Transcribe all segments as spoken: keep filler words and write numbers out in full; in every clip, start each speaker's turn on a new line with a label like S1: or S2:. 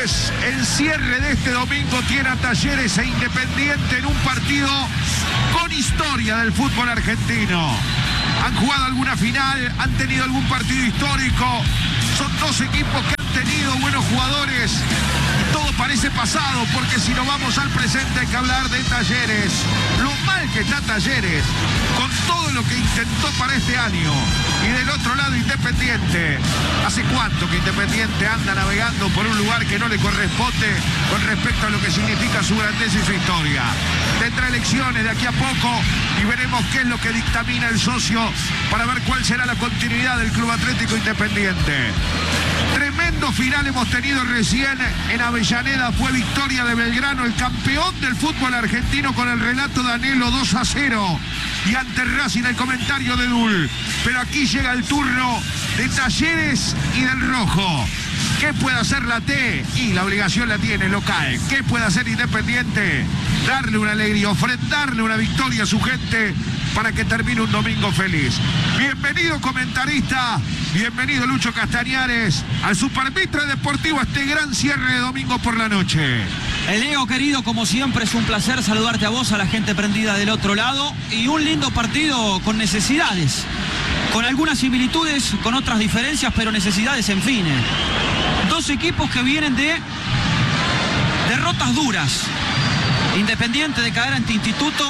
S1: señores, el cierre de este domingo tiene a Talleres e Independiente en un partido con historia del fútbol argentino. Han jugado alguna final, han tenido algún partido histórico. Son dos equipos que han tenido buenos jugadores. Y todo parece pasado, porque si nos vamos al presente hay que hablar de Talleres. Lo mal que está Talleres, con todo lo que intentó para este año. Y del otro lado Independiente. ¿Hace cuánto que Independiente anda navegando por un lugar que no le corresponde con respecto a lo que significa su grandeza y su historia? Tendrá elecciones de aquí a poco y veremos qué es lo que dictamina el socio para ver cuál será la continuidad del Club Atlético Independiente. Tremendo final hemos tenido recién en Avellaneda. Fue victoria de Belgrano, el campeón del fútbol argentino, con el relato de Anhelo, dos a cero. Y ante Racing el comentario de Dul. Pero aquí llega el turno de Talleres y del Rojo. ¿Qué puede hacer la T? Y la obligación la tiene local. ¿Qué puede hacer Independiente? Darle una alegría, ofrendarle una victoria a su gente para que termine un domingo feliz. Bienvenido, comentarista. Bienvenido, Lucho Castañares, al Supermitre Deportivo, a este gran cierre de domingo por la noche.
S2: Leo, querido, como siempre es un placer saludarte a vos, a la gente prendida del otro lado, y un lindo partido con necesidades, con algunas similitudes, con otras diferencias, pero necesidades en fin. Dos equipos que vienen de derrotas duras. Independiente de caer ante Instituto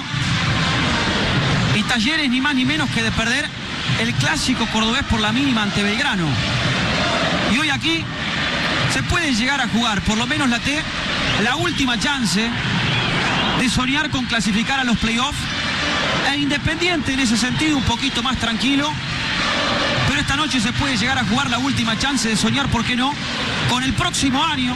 S2: y Talleres ni más ni menos que de perder el clásico cordobés por la mínima ante Belgrano. Y hoy aquí se puede llegar a jugar, por lo menos la T, la última chance de soñar con clasificar a los playoffs, e Independiente en ese sentido un poquito más tranquilo, pero esta noche se puede llegar a jugar la última chance de soñar, ¿por qué no?, con el próximo año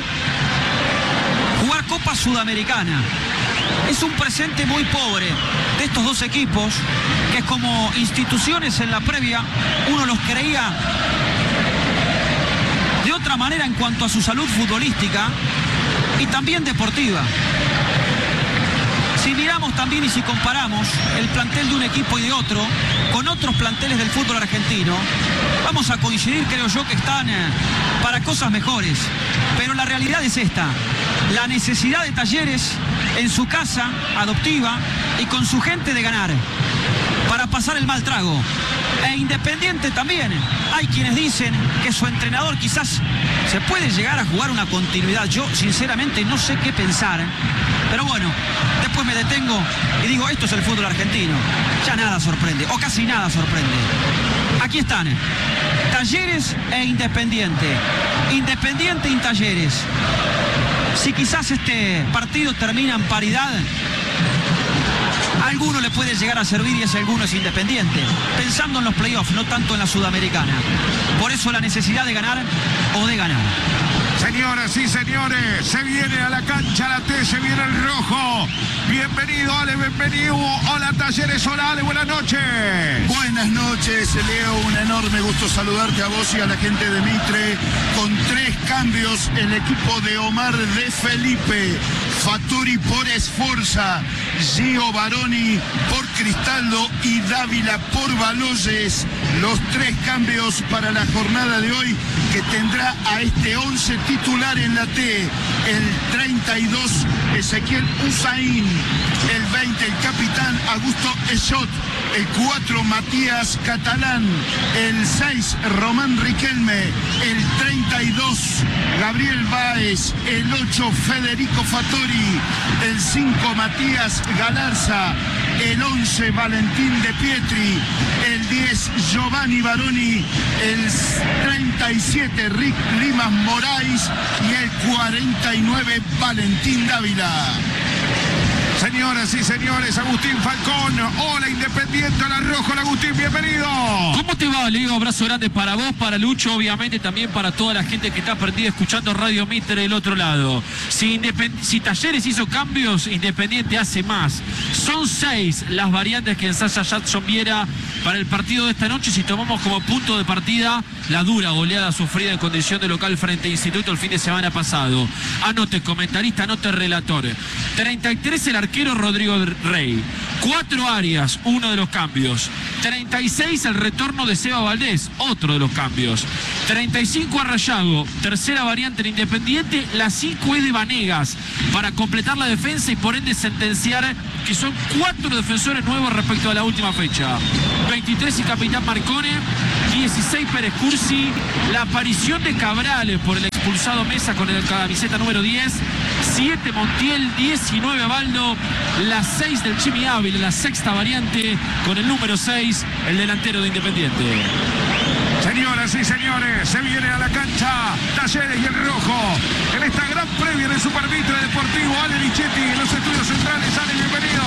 S2: jugar Copa Sudamericana. Es un presente muy pobre de estos dos equipos, que como instituciones en la previa uno los creía de otra manera en cuanto a su salud futbolística y también deportiva. Si miramos también y si comparamos el plantel de un equipo y de otro con otros planteles del fútbol argentino, vamos a coincidir, creo yo, que están eh, para cosas mejores. Pero la realidad es esta: la necesidad de Talleres en su casa adoptiva y con su gente de ganar para pasar el mal trago. E Independiente también. Hay quienes dicen que su entrenador quizás se puede llegar a jugar una continuidad. Yo sinceramente no sé qué pensar, pero bueno, después me detengo y digo, esto es el fútbol argentino. Ya nada sorprende, o casi nada sorprende. Aquí están Talleres e Independiente. Independiente y Talleres. Si quizás este partido termina en paridad, a alguno le puede llegar a servir, y ese alguno es Independiente, pensando en los playoffs, no tanto en la Sudamericana. Por eso la necesidad de ganar o de ganar.
S1: Señoras y señores, se viene a la cancha la T, se viene el Rojo. Bienvenido, Ale, bienvenido. Hola, Talleres, hola, Ale, buenas noches.
S3: Buenas noches, Leo, un enorme gusto saludarte a vos y a la gente de Mitre. Con tres cambios, el equipo de Omar de Felipe, Fattori por Esforza, Gio Baroni por Cristaldo y Dávila por Baloyes. Los tres cambios para la jornada de hoy, que tendrá a este once titular en la T. El treinta y dos, Ezequiel Usain. El veinte, el capitán Augusto Eshot. El cuatro, Matías Catalán. El seis, Román Riquelme. El treinta y dos, Gabriel Báez. El ocho, Federico Fattori. El cinco, Matías Galarza. El once, Valentín De Pietri. El diez, Giovanni Baroni. El treinta y siete, Rick Limas Moraes. Y el cuarenta y nueve, Valentín Dávila.
S1: Señoras y señores, Agustín Falcón. Hola, Independiente, hola, Rojo, hola, Agustín, bienvenido.
S4: ¿Cómo te va, Leo? Abrazo grande para vos, para Lucho, obviamente también para toda la gente que está perdida escuchando Radio Mitre del otro lado. Si, Independ... si Talleres hizo cambios, Independiente hace más. Son seis las variantes que ensaya Jadson Viera para el partido de esta noche, si tomamos como punto de partida la dura goleada sufrida en condición de local frente a Instituto el fin de semana pasado. Anote comentarista, anote relator. treinta y tres el arquero arquero Rodrigo Rey. Cuatro Arias, uno de los cambios. treinta y seis el retorno de Seba Valdés, otro de los cambios. treinta y cinco Arrayago, tercera variante en Independiente. La cinco es de Vanegas para completar la defensa y por ende sentenciar que son cuatro defensores nuevos respecto a la última fecha. veintitrés y capitán Marcone, dieciséis Pérez Cursi, la aparición de Cabrales por el expulsado Mesa con la camiseta número diez, siete Montiel, diecinueve Baldo, la seis del Chimi Ávila, la sexta variante con el número seis, el delantero de Independiente.
S1: Señoras y señores, se viene a la cancha Talleres y el Rojo en esta gran previa del Supermitre Deportivo. Ale Lichetti en los estudios centrales. Ale, bienvenido.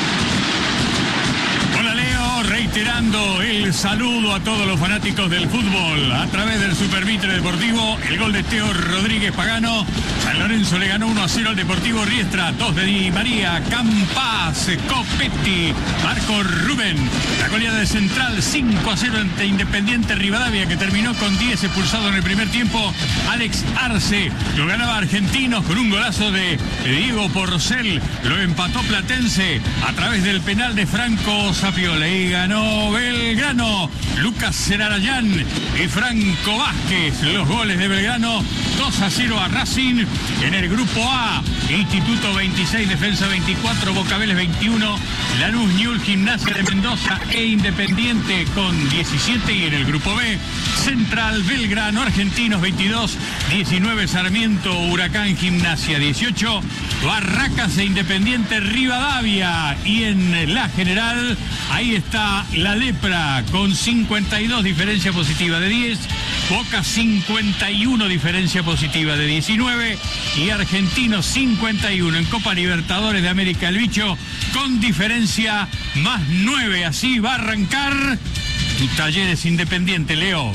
S5: Hola Leo, reiterando el saludo a todos los fanáticos del fútbol. A través del Supermitre Deportivo, el gol de Teo Rodríguez Pagano. San Lorenzo le ganó uno a cero al Deportivo Riestra. Dos de Di María, Campas, Copetti, Marco Rubén. La goleada de Central cinco a cero ante Independiente Rivadavia, que terminó con diez expulsados en el primer tiempo. Alex Arce lo ganaba Argentinos con un golazo de Diego Porcel. Lo empató Platense a través del penal de Franco Zapiola. Y ganó Belgrano, Lucas Cerarayán y Franco Vázquez. Los goles de Belgrano, dos a cero a Racing. En el grupo A, Instituto veintiséis, Defensa veinticuatro, Boca Vélez veintiuno, Lanús, Ñul, Gimnasia de Mendoza e Independiente con diecisiete. Y en el grupo B, Central, Belgrano, Argentinos veintidós, diecinueve Sarmiento, Huracán, Gimnasia dieciocho, Barracas e Independiente Rivadavia. Y en la general, ahí está la Lepra con cincuenta y dos, diferencia positiva de diez, Boca cincuenta y uno, diferencia positiva de diecinueve, y Argentinos cincuenta y uno. En Copa Libertadores de América el Bicho con diferencia más nueve. Así va a arrancar tu Talleres Independiente, Leo.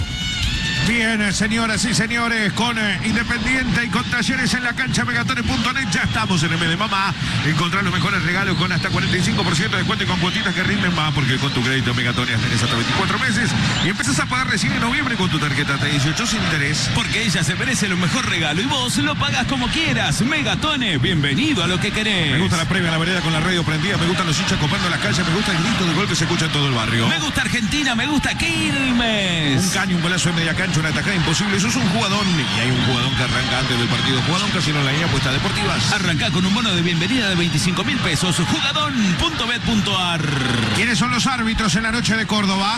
S1: Bien, señoras y señores, con eh, Independiente y con Talleres en la cancha Megatone punto net. Ya estamos en el mes de mamá. Encontrar los mejores regalos con hasta cuarenta y cinco por ciento de descuento y con cuotitas que rinden más, porque con tu crédito Megatone tenés hasta veinticuatro meses y empezás a pagar recién en noviembre con tu tarjeta T dieciocho sin interés.
S6: Porque ella se merece lo mejor regalo y vos lo pagás como quieras. Megatone, bienvenido a lo que querés.
S1: Me gusta la previa en la vereda con la radio prendida, me gustan los hinchas copando las calles, me gusta el grito de gol que se escucha en todo el barrio.
S6: Me gusta Argentina, me gusta Quilmes.
S1: Un caño, un golazo de media cancha, una atacada imposible. Eso es un jugadón. Y hay un jugadón que arranca antes del partido. Jugadón Casino en la línea apuestas deportivas.
S6: Arrancá con un bono de bienvenida de veinticinco mil pesos. Jugadón punto bet punto ar.
S1: ¿Quiénes son los árbitros en la noche de Córdoba?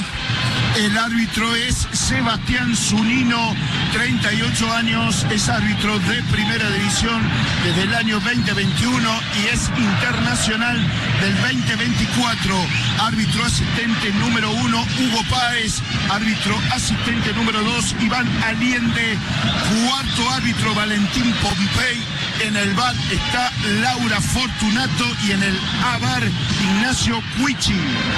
S3: El árbitro es Sebastián Zunino, treinta y ocho años, es árbitro de primera división desde el año veinte veintiuno y es internacional del veinte veinticuatro. Árbitro asistente número uno, Hugo Páez. Árbitro asistente número dos, Iván Aliende. Cuarto árbitro, Valentín Pompey. En el V A R está Laura Fortunato y en el A V A R, Ignacio Cuichi.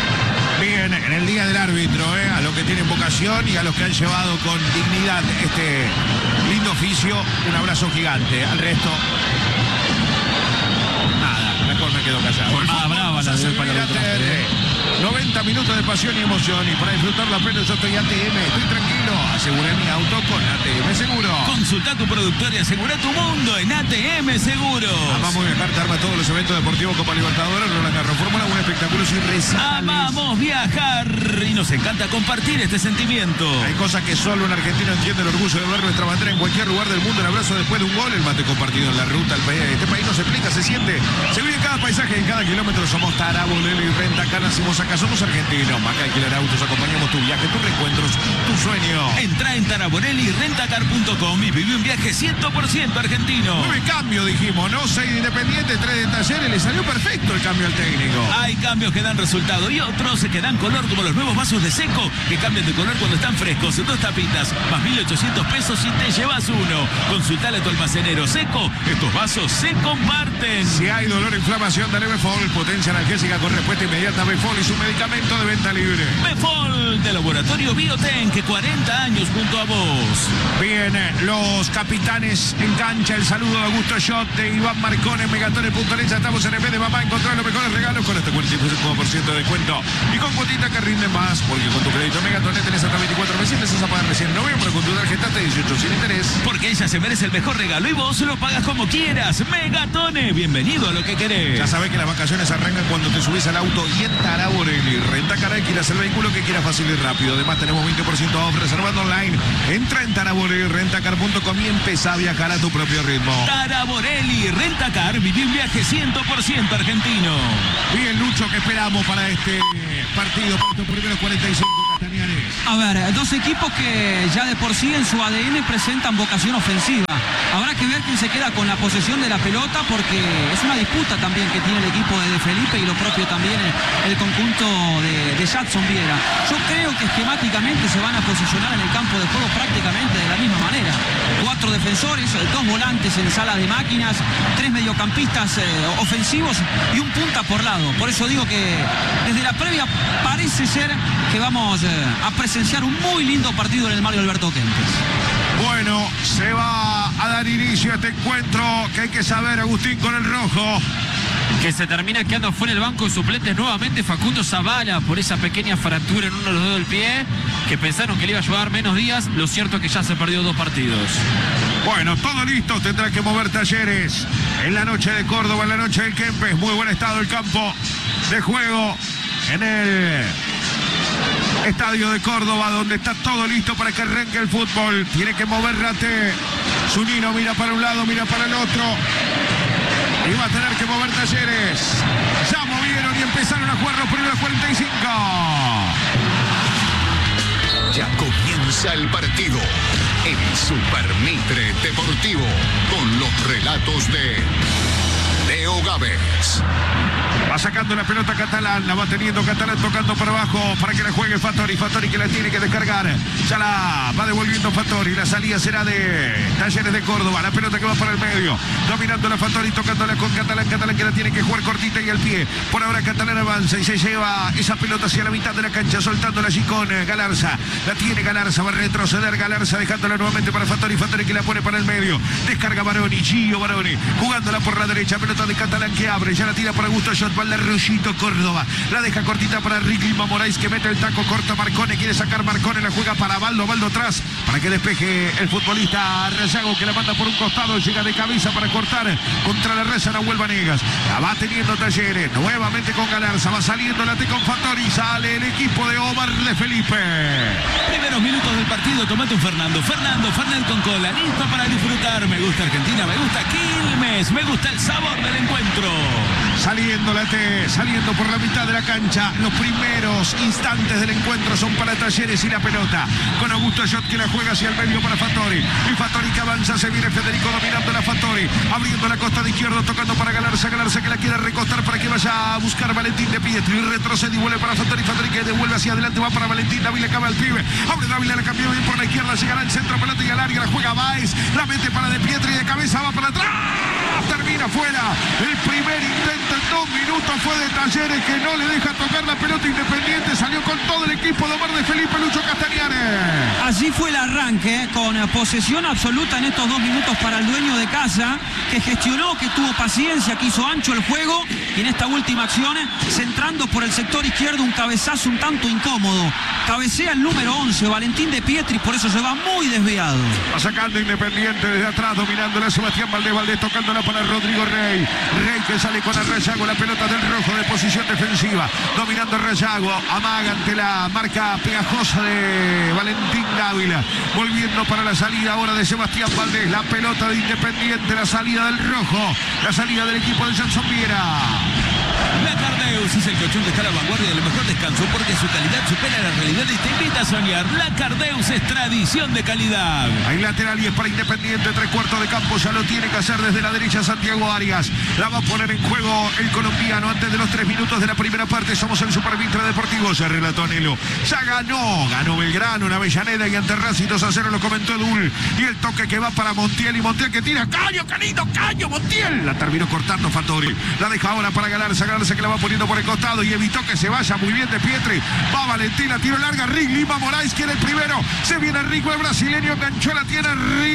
S1: Bien, en el día del árbitro, ¿eh? A los que tienen vocación y a los que han llevado con dignidad este lindo oficio, un abrazo gigante. Al resto, nada, mejor me quedo callado.
S4: Jornada brava la del Palo de Trompe, ¿eh?
S1: noventa minutos de pasión y emoción, y para disfrutar la plena yo estoy A T M, estoy tranquilo, aseguré mi auto con A T M Seguro.
S6: Consulta tu productor y asegura tu mundo en A T M Seguros.
S1: Amamos viajar, te arma todos los eventos deportivos, Copa Libertadores, Roland Garros, Fórmula uno, espectáculos y recitales.
S6: Amamos viajar y nos encanta compartir este sentimiento.
S1: Hay cosas que solo un argentino entiende, el orgullo de ver nuestra bandera en cualquier lugar del mundo, el abrazo después de un gol, el mate compartido en la ruta, el país, este país nos explica, se siente, se vive en cada paisaje, en cada kilómetro. Somos Tarabolelo y Renta Car, nacimos acá, somos argentinos. Maca Alquiler Autos, acompañamos tu viaje, tus reencuentros, tu sueño.
S6: Entra en Taraborelli Rentacar punto com y vive un viaje cien por ciento argentino.
S1: Nueve cambios, dijimos, ¿no? Seis de Independiente, tres de Talleres, le salió perfecto el cambio al técnico.
S6: Hay cambios que dan resultado y otros que dan color, como los nuevos vasos de Seco, que cambian de color cuando están frescos. Dos tapitas, más mil ochocientos pesos y te llevas uno. Consultale a tu almacenero. Seco, estos vasos se comparten.
S1: Si hay dolor o inflamación, dale Befol, potencia analgésica con respuesta inmediata. Befol y su medicamento de venta libre.
S6: Befol, de Laboratorio Bioten, que cuarenta cuarenta años junto a vos.
S1: Bien, los capitanes en cancha, el saludo de Augusto Schott, de Iván Marcone, Megatone punto net. Estamos en el vez de mamá, encontrar los mejores regalos con hasta cuarenta y cinco por ciento de descuento y con cuotita que rinde más, porque con tu crédito Megatone tenés hasta veinticuatro meses, empezás a pagar recién en noviembre con tu tarjeta hasta dieciocho sin interés.
S6: Porque ella se merece el mejor regalo y vos lo pagas como quieras. Megatone, bienvenido a lo que querés.
S1: Ya sabés que las vacaciones arrancan cuando te subís al auto y en Taraborelli. Rentacar alquilas el vehículo que quieras fácil y rápido. Además tenemos veinte por ciento off reservando online. Entra en Taraborelli Rentacar punto com y empezá a viajar a tu propio ritmo.
S6: Taraborelli Rentacar, viví un viaje cien por ciento argentino.
S1: Bien, Lucho, ¿qué esperamos para este partido? Para estos primeros cuarenta y cinco, Castañares.
S2: A ver, dos equipos que ya de por sí en su A D N presentan vocación ofensiva. Habrá que ver quién se queda con la posesión de la pelota, porque es una disputa también que tiene el equipo de, de Felipe y lo propio también el, el conjunto de, de Jadson Viera. Yo creo que esquemáticamente se van a posicionar en el campo de juego prácticamente de la misma manera. Cuatro defensores, dos volantes en sala de máquinas, tres mediocampistas eh, ofensivos y un punta por lado. Por eso digo que desde la previa parece ser que vamos eh, a presenciar un muy lindo partido en el Mario Alberto Kempes.
S1: Bueno, se va a dar inicio a este encuentro que hay que saber, Agustín, con el rojo.
S4: Que se termina quedando fuera el banco de suplentes nuevamente Facundo Zavala por esa pequeña fractura en uno de los dedos del pie, que pensaron que le iba a llevar menos días. Lo cierto es que ya se perdió dos partidos.
S1: Bueno, todo listo, tendrá que mover Talleres en la noche de Córdoba, en la noche del Kempes. Muy buen estado el campo de juego en el estadio de Córdoba, donde está todo listo para que arranque el fútbol. Tiene que mover Rate. Zunino mira para un lado, mira para el otro. Y va a tener que mover Talleres. Ya movieron y empezaron a jugar los primeros cuarenta y cinco.
S7: Ya comienza el partido. El Super Mitre Deportivo. Con los relatos de Leo Gávez.
S1: Va sacando la pelota Catalán, la va teniendo Catalán tocando para abajo para que la juegue Fattori. Fattori que la tiene que descargar. Ya la va devolviendo Fattori. La salida será de Talleres de Córdoba. La pelota que va para el medio. Dominando la Fattori, tocándola con Catalán. Catalán que la tiene que jugar cortita y al pie. Por ahora Catalán avanza y se lleva esa pelota hacia la mitad de la cancha, soltándola allí con Galarza. La tiene Galarza, va a retroceder Galarza, dejándola nuevamente para Fattori. Fattori que la pone para el medio. Descarga Baroni, Gio Baroni, jugándola por la derecha. Pelota de Catalán que abre. Ya la tira para Augusto Schott. Va al Arroyito Córdoba. La deja cortita para Ricky Moraes, que mete el taco, corta Marcone. Quiere sacar Marcone, la juega para Baldo. Baldo atrás para que despeje el futbolista Rayago, que la manda por un costado. Llega de cabeza para cortar contra la reza Nahuel Vanegas. La va teniendo Talleres. Nuevamente con Galarza. Va saliendo la T con Fattori. Sale el equipo de Omar de Felipe.
S6: Primeros minutos del partido. Tomate un Fernando. Fernando, Fernando con cola. Listo para disfrutar. Me gusta Argentina. Me gusta Quilmes. Me gusta el sabor del encuentro.
S1: Saliendo la T, saliendo por la mitad de la cancha. Los primeros instantes del encuentro son para Talleres y la pelota. Con Augusto Schott que la juega hacia el medio para Fattori. Y Fattori que avanza, se viene Federico dominando la Fattori. Abriendo la costa de izquierdo, tocando para Galarza. Galarza que la quiere recostar para que vaya a buscar Valentín de Pietri. Retrocede y vuelve para Fattori. Fattori que devuelve hacia adelante, va para Valentín. Dávila acaba el pibe. Abre Dávila, la cambió bien por la izquierda. Llegará al centro, pelota y al área. La juega Baez. La mete para de Pietri de cabeza, va para atrás. Termina fuera. El primer intento en dos minutos fue de Talleres, que no le deja tocar la pelota Independiente. Salió con todo el equipo de Omar de Felipe, Lucho Castañares.
S2: Así fue el arranque, con posesión absoluta en estos dos minutos para el dueño de casa, que gestionó, que tuvo paciencia, que hizo ancho el juego, y en esta última acción, centrando por el sector izquierdo, un cabezazo un tanto incómodo. Cabecea el número once, Valentín de Pietri, por eso se va muy desviado.
S1: Va sacando Independiente desde atrás, dominándola Sebastián Valdés. Valdés tocándola para Rodrigo Rey. Rey que sale con Rayago, la pelota del rojo de posición defensiva. Dominando Rayago, amaga ante la marca pegajosa de Valentín Dávila. Volviendo para la salida ahora de Sebastián Valdés. La pelota de Independiente, la salida del rojo. La salida del equipo de Jadson Viera.
S6: La Cardeus es el colchón que está a la vanguardia del mejor descanso, porque su calidad supera la realidad y te invita a soñar. La Cardeus es tradición de calidad.
S1: Hay lateral y es para Independiente, tres cuartos de campo, ya lo tiene que hacer desde la derecha Santiago Arias. La va a poner en juego el colombiano antes de los tres minutos de la primera parte. Somos el Super Mitre Deportivo, se relató Anelo. Ya ganó, ganó Belgrano en Avellaneda y ante Racing dos a cero, lo comentó Edul. Y el toque que va para Montiel, y Montiel que tira, Caño, Canito, Caño, Montiel. La terminó cortando Fattori. La deja ahora para Galarza, Galarza que la va poniendo viniendo por el costado y evitó que se vaya muy bien de Pietri. Va Valentina, tiro larga, Rick, Lima Moraes quiere el primero. Se viene Rick, el brasileño, enganchó, la tiene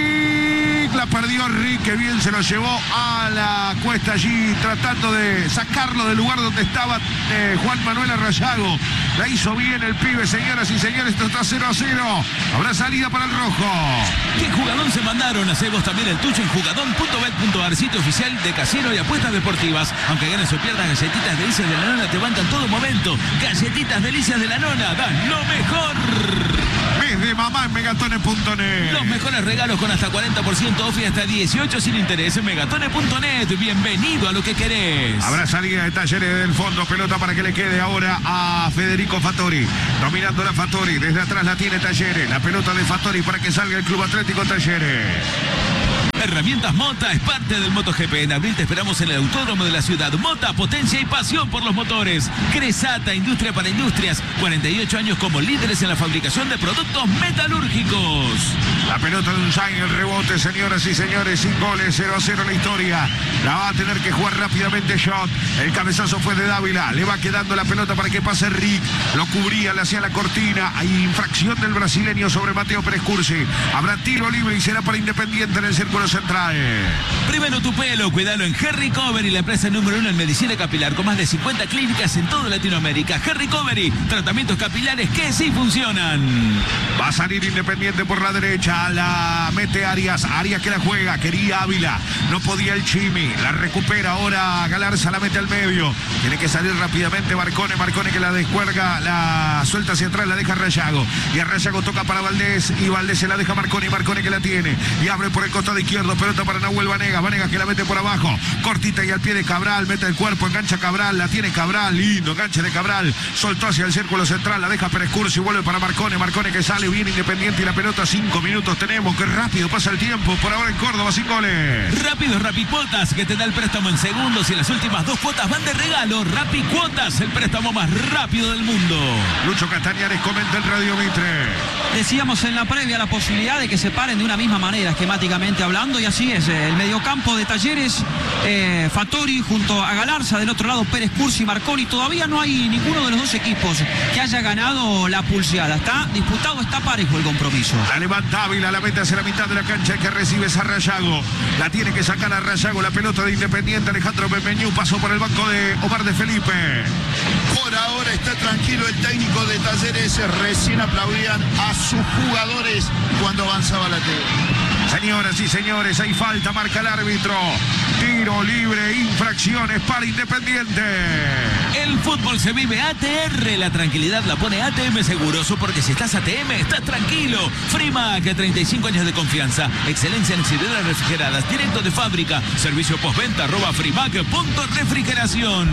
S1: Rick. La perdió Rick, que bien se lo llevó a la cuesta allí, tratando de sacarlo del lugar donde estaba eh, Juan Manuel Arrayago. La hizo bien el pibe, señoras y señores, esto está cero a cero. Habrá salida para el rojo.
S6: ¿Qué jugadón se mandaron? Hacemos también el tuyo en jugadón punto bet punto ar, sitio oficial de casino y apuestas deportivas. Aunque ganes o pierdas, galletitas delicias de la nona te van en todo momento. Galletitas delicias de la nona, dan lo mejor.
S1: Mes de mamá en megatones punto net.
S6: Los mejores regalos con hasta cuarenta por ciento off y hasta dieciocho sin interés en megatones punto net. Bienvenido a lo que querés.
S1: Habrá salida de Talleres del fondo. Pelota para que le quede ahora a Federico Fattori. Dominando la Fattori. Desde atrás la tiene Talleres. La pelota de Fattori para que salga el Club Atlético Talleres.
S6: Herramientas Mota es parte del MotoGP. En abril te esperamos en el Autódromo de la Ciudad. Mota, potencia y pasión por los motores. Cresata, industria para industrias. cuarenta y ocho años como líderes en la fabricación de productos metalúrgicos.
S1: La pelota de Unzain, el rebote, señoras y señores, sin goles, cero a cero la historia. La va a tener que jugar rápidamente Shot. El cabezazo fue de Dávila. Le va quedando la pelota para que pase Rick. Lo cubría, le hacía la cortina. Hay infracción del brasileño sobre Mateo Pérez Cursi. Habrá tiro libre y será para Independiente en el círculo central.
S6: Primero tu pelo, cuidalo en Hair Recovery, la empresa número uno en medicina capilar, con más de cincuenta clínicas en toda Latinoamérica. Hair Recovery, tratamientos capilares que sí funcionan.
S1: Va a salir Independiente por la derecha, la mete Arias, Arias que la juega, quería Ávila, no podía el Chimi, la recupera ahora Galarza, la mete al medio, tiene que salir rápidamente Marcone, Marcone que la descuelga, la suelta hacia atrás, la deja Rayago, y a Rayago toca para Valdés, y Valdés se la deja Marcone, Marcone que la tiene, y abre por el costado izquierdo, pelota para Nahuel Vanegas, Vanegas que la mete por abajo, cortita y al pie de Cabral, mete el cuerpo, engancha Cabral, la tiene Cabral, lindo enganche de Cabral, soltó hacia el círculo central, la deja Pérez Cursi, vuelve para Marcone, Marcone que sale bien Independiente y la pelota, cinco minutos tenemos, que rápido pasa el tiempo, por ahora en Córdoba sin goles.
S6: Rápido Rapicuotas, que te da el préstamo en segundos y las últimas dos cuotas van de regalo. Rapicuotas, el préstamo más rápido del mundo.
S1: Lucho Castañares comenta en Radio Mitre.
S2: Decíamos en la previa la posibilidad de que se paren de una misma manera, esquemáticamente hablando, y así es. El mediocampo de Talleres, eh, Fattori junto a Galarza, del otro lado Pérez Cursi, Marconi. Todavía no hay ninguno de los dos equipos que haya ganado la pulseada. Está disputado, está parejo el compromiso.
S1: La levanta Ávila, la mete hacia la mitad de la cancha, que recibe es a Rayago. La tiene que sacar a Rayago, la pelota de Independiente. Alejandro Benveñú pasó por el banco de Omar de Felipe.
S3: Por ahora está tranquilo el técnico de Talleres. Recién aplaudían a sus jugadores cuando avanzaba la T.
S1: Señoras y señores, hay falta, marca el árbitro. Tiro libre, infracciones para Independiente.
S6: El fútbol se vive A T R, la tranquilidad la pone A T M Seguroso, porque si estás A T M, estás tranquilo. Frimac, treinta y cinco años de confianza, excelencia en exhibidoras refrigeradas, directo de fábrica, servicio postventa, arroba frimac punto refrigeración.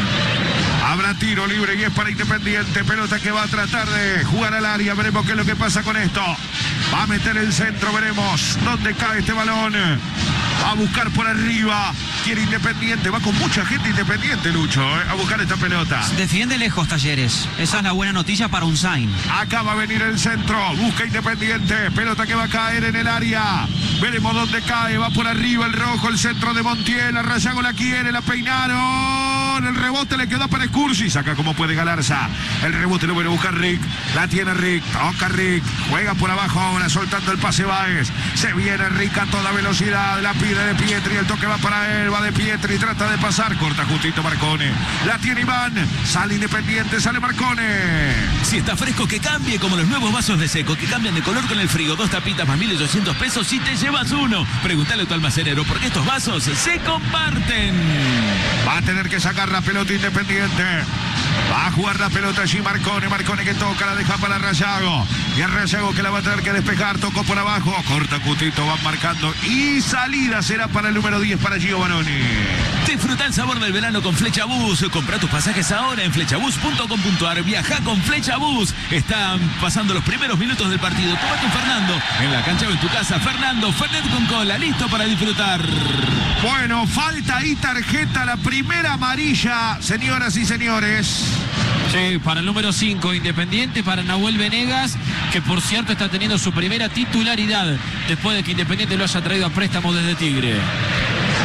S1: Habrá tiro libre y es para Independiente. Pelota que va a tratar de jugar al área. Veremos qué es lo que pasa con esto. Va a meter el centro. Veremos dónde cae este balón. Va a buscar por arriba. Quiere Independiente. Va con mucha gente Independiente, Lucho, ¿eh? A buscar esta pelota.
S2: Defiende lejos Talleres. Esa es la buena noticia para Unzain.
S1: Acá va a venir el centro. Busca Independiente. Pelota que va a caer en el área. Veremos dónde cae. Va por arriba el rojo. El centro de Montiel. A Rayago la quiere. La peinaron. El rebote le quedó para Cursi. Saca como puede Galarza. El rebote lo viene a buscar Rick. La tiene Rick. Toca Rick. Juega por abajo ahora soltando el pase Báez. Se viene Rick a toda velocidad. La pide de Pietri. El toque va para él. Va de Pietri. Trata de pasar. Corta justito Marcone. La tiene Iván. Sale Independiente. Sale Marcone.
S6: Si está fresco, que cambie, como los nuevos vasos de Seco, que cambian de color con el frío. Dos tapitas más mil ochocientos pesos y te llevas uno. Pregúntale a tu almacenero, porque estos vasos se comparten.
S1: Va a tener que sacar la pelota Independiente. Va a jugar la pelota allí Marcone. Marcone que toca, la deja para Rayago. Y a Rayago que la va a tener que despejar. Tocó por abajo. Corta Cutito, van marcando. Y salida será para el número diez, para Gio Baroni.
S6: Disfruta el sabor del verano con Flechabús. Compra tus pasajes ahora en flechabús punto com punto ar. Viaja con Flechabús. Están pasando los primeros minutos del partido. Tómate un Fernando en la cancha o en tu casa. Fernando, Fernet con cola, listo para disfrutar.
S1: Bueno, falta y tarjeta, la primera amarilla, señoras y señores.
S4: Sí, para el número cinco, Independiente, para Nahuel Venegas, que por cierto está teniendo su primera titularidad después de que Independiente lo haya traído a préstamo desde Tigre.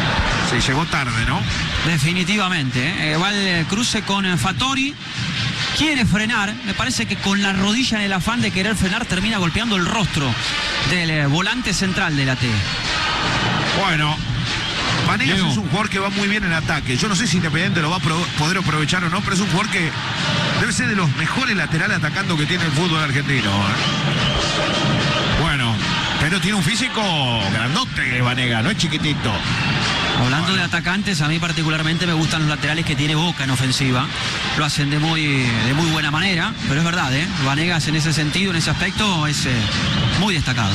S1: Se llegó tarde, ¿no?
S2: Definitivamente. ¿eh? Va el cruce con Fattori. Quiere frenar. Me parece que con la rodilla en el afán de querer frenar termina golpeando el rostro del eh, volante central de la T.
S1: Bueno, Vanegas
S4: Leo.
S1: es un jugador que va muy bien en ataque. Yo no sé si Independiente lo va a pro poder aprovechar o no, pero es un jugador que debe ser de los mejores laterales atacando que tiene el fútbol argentino. ¿eh? Bueno, pero tiene un físico grandote Vanegas, no es chiquitito.
S2: Hablando bueno. de atacantes, a mí particularmente me gustan los laterales que tiene Boca en ofensiva. Lo hacen de muy, de muy buena manera, pero es verdad, ¿eh? Vanegas en ese sentido, en ese aspecto, es eh, muy destacado.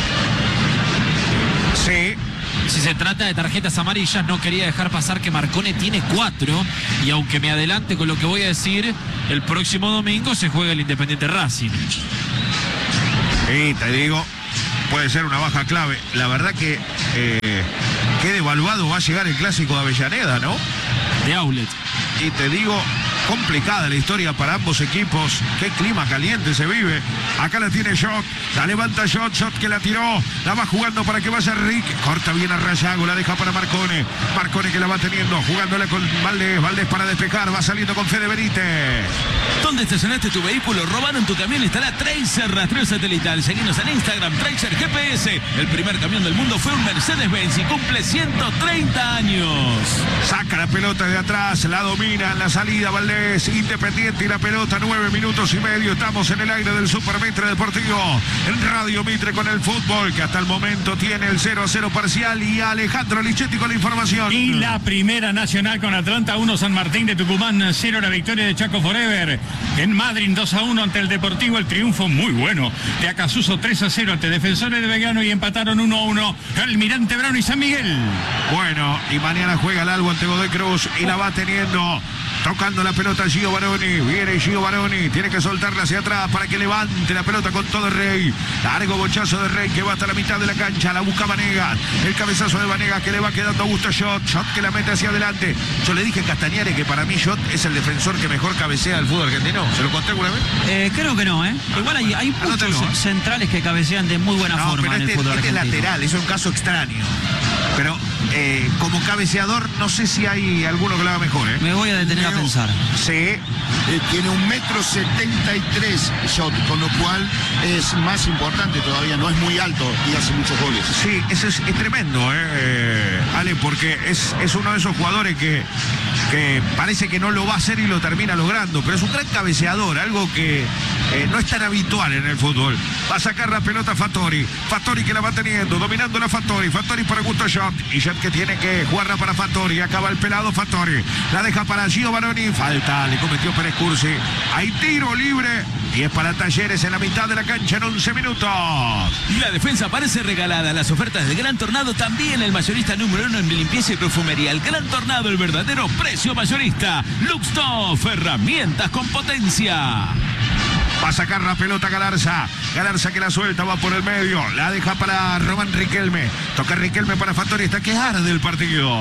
S1: Sí.
S4: Si se trata de tarjetas amarillas, no quería dejar pasar que Marcone tiene cuatro. Y aunque me adelante con lo que voy a decir, el próximo domingo se juega el Independiente Racing.
S1: Sí, te digo, puede ser una baja clave. La verdad que eh, qué devaluado va a llegar el clásico de Avellaneda, ¿no?
S4: De Outlet.
S1: Y te digo, complicada la historia para ambos equipos. Qué clima caliente se vive. Acá la tiene Shot, la levanta Shot, Shot que la tiró, la va jugando para que vaya Rick, corta bien a Rayago, la deja para Marcone, Marcone que la va teniendo, jugándola con Valdés, Valdés para despejar, va saliendo con Fede Benítez.
S6: ¿Dónde estacionaste tu vehículo? ¿Robaron tu camión? Estará Tracer Rastreo Satelital. Seguinos en Instagram, Tracer G P S. El primer camión del mundo fue un Mercedes-Benz y cumple ciento treinta años.
S1: Saca la pelota de atrás, la domina en la salida Valdés, Independiente y la pelota, nueve minutos y medio. Estamos en el aire del Super Mitre Deportivo, en Radio Mitre con el fútbol, que hasta el momento tiene el cero a cero parcial. Y Alejandro Lichetti con la información.
S5: Y la primera nacional con Atlanta, uno San Martín de Tucumán, cero la victoria de Chaco Forever. En Madrid, dos a uno ante el Deportivo, el triunfo muy bueno de Acasuso, tres a cero ante Defensores de Belgrano y empataron uno a uno Almirante Brown y San Miguel.
S1: Bueno, y mañana juega el Albo ante Godoy Cruz y la va teniendo. Tocando la pelota Gio Baroni, viene Gio Baroni, tiene que soltarla hacia atrás para que levante la pelota con todo el Rey. Largo bochazo de Rey que va hasta la mitad de la cancha, la busca Vanegas, el cabezazo de Vanegas que le va quedando a gusto Shot, Shot que la mete hacia adelante. Yo le dije a Castañares que para mí Shot es el defensor que mejor cabecea el fútbol argentino. ¿Se lo conté alguna vez?
S2: Eh, creo que no, ¿eh?
S1: Ah,
S2: Igual hay,
S1: bueno,
S2: hay muchos
S1: anótalo, ¿eh?
S2: centrales que cabecean de muy buena
S1: No,
S2: forma
S1: pero
S2: en
S1: este,
S2: el fútbol
S1: este es
S2: argentino.
S1: lateral, es un caso extraño. Pero eh, como cabeceador no sé si hay alguno que lo haga mejor, ¿eh?
S2: Me voy a detener a
S3: Leo.
S2: pensar.
S1: Sí.
S3: Eh, tiene un metro setenta y tres Shot, con lo cual es más importante todavía, no es muy alto y hace muchos goles.
S1: Sí, eso es, es tremendo, ¿eh? Eh, Ale, porque es, es uno de esos jugadores que, que parece que no lo va a hacer y lo termina logrando, pero es un gran cabeceador, algo que eh, no es tan habitual en el fútbol. Va a sacar la pelota Fattori, Fattori que la va teniendo, dominando la Fattori, Fattori para Gusto Shot, y Shot que tiene que jugarla para Fattori, acaba el pelado Fattori, la deja para Gio Baroni, falta, le cometió Pérez Cursi, hay tiro libre y es para Talleres en la mitad de la cancha en once minutos.
S6: La defensa parece regalada. Las ofertas del Gran Tornado, también el mayorista número uno en limpieza y perfumería. El Gran Tornado, el verdadero precio mayorista. Luxtoff, herramientas con potencia.
S1: Va a sacar la pelota Galarza. Galarza que la suelta, va por el medio. La deja para Román Riquelme. Toca Riquelme para Fattori. Está que arde el partido.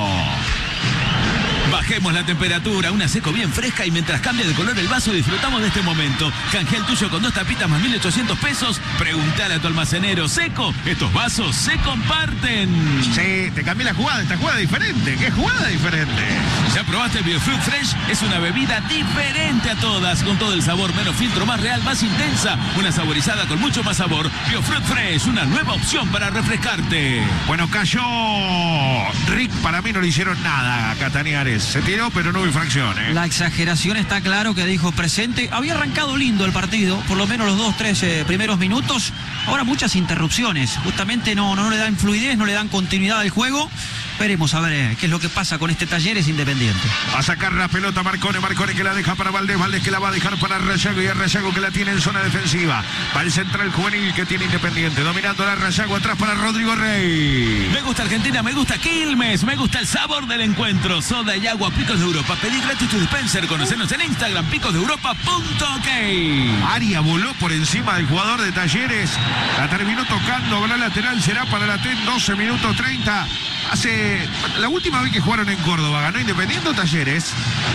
S6: Bajemos la temperatura, una seco bien fresca y mientras cambia de color el vaso disfrutamos de este momento. Canjea el tuyo con dos tapitas más mil ochocientos pesos. Preguntale a tu almacenero. Seco, estos vasos se comparten.
S1: Sí, te cambié la jugada. Esta jugada es diferente. ¿Qué jugada diferente?
S6: ¿Ya probaste el Biofruit Fresh? Es una bebida diferente a todas, con todo el sabor, menos filtro, más real, más intensa. Una saborizada con mucho más sabor. Biofruit Fresh, una nueva opción para refrescarte.
S1: Bueno, cayó Rick. Para mí no le hicieron nada a Castañares. Se tiró, pero no hubo infracción, ¿eh?
S2: La exageración está claro que dijo presente. Había arrancado lindo el partido, por lo menos los dos, tres eh, primeros minutos. Ahora muchas interrupciones. Justamente no, no le dan fluidez, no le dan continuidad al juego. Veremos a ver eh, qué es lo que pasa con este Talleres Independiente.
S1: Va a sacar la pelota Marcone, Marcone que la deja para Valdés, Valdés que la va a dejar para Rayago y a Rayago que la tiene en zona defensiva. Va el central juvenil que tiene Independiente, dominando la Rayago atrás para Rodrigo Rey.
S6: Me gusta Argentina, me gusta Quilmes, me gusta el sabor del encuentro. Soda y agua Picos de Europa. Pedí gratis tu dispenser, conocernos en Instagram, picos de europa punto ok.
S1: Aria voló por encima del jugador de Talleres, la terminó tocando, la lateral será para la T en doce minutos treinta. Hace la última vez que jugaron en Córdoba, ¿ganó Independiente o Talleres?